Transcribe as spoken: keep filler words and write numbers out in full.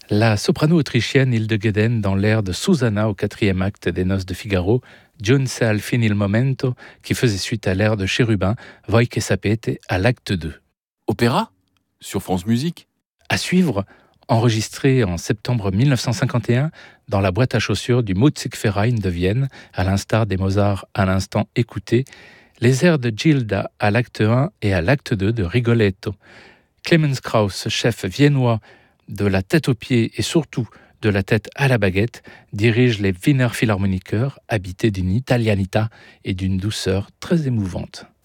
La soprano autrichienne Hilde Geden dans l'air de Susanna au quatrième acte des Noces de Figaro, Giunse al fin il momento, qui faisait suite à l'air de Chérubin, Voi che sapete, à l'acte deux. Opéra sur France Musique. À suivre, enregistré en septembre mille neuf cent cinquante et un dans la boîte à chaussures du Musikverein de Vienne, à l'instar des Mozart à l'instant écoutés, les airs de Gilda à l'acte un et à l'acte deux de Rigoletto. Clemens Krauss, chef viennois de la tête aux pieds et surtout de la tête à la baguette, dirige les Wiener Philharmoniker, habités d'une italianita et d'une douceur très émouvante.